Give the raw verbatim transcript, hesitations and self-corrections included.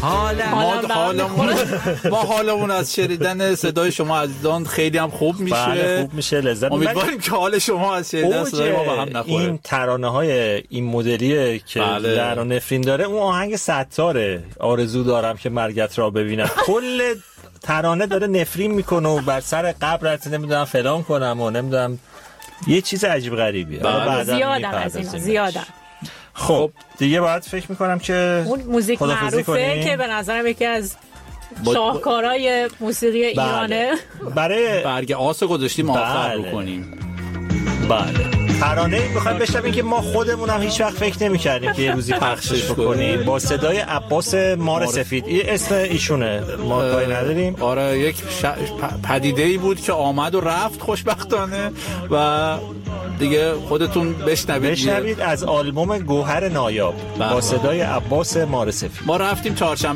حالا ما حالمون ما حالمون از شنیدن صدای شما عزیزان خیلی هم خوب میشه. بله خوب میشه، لذت. امیدواریم که حال شما از شنیدن صدای ما به هم نخوره. این ترانه‌های این مدلیه که بله. در و نفرین داره، اون آهنگ ستاره آرزو دارم که مرگت را ببینم، کل ترانه داره نفرین میکنه و بر سر قبرت نمیدونم فلان کنم و نمیدونم یه چیز عجیب غریبیه. بله. زیادم از اینا زیادم. خب دیگه باید فکر میکنم که اون موزیک معروفه کنیم. که به نظرم یکی از شاهکارهای موسیقی بله. ایرانه. برای برگ آس گذاشتیم آخر بله. بکنیم. بله ترانه میخوایم بشنویم که ما خودمون هم هیچ وقت فکر نمی‌کردیم که یه روزی پخشش بکنیم، با صدای عباس مار سفید. این اسم ایشونه، ما کاری نداریم. آره یک ش... پدیده‌ای بود که آمد و رفت خوشبختانه و دیگه خودتون بشنوید بشنوید از آلبوم گوهر نایاب با صدای عباس مار سفید. ما رفتیم چهارشنبه